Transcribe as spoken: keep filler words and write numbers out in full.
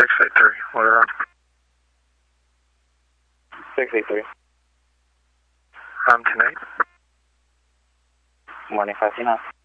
six eight three, we're on. six eight three. Um, tonight. Morning, Fatima.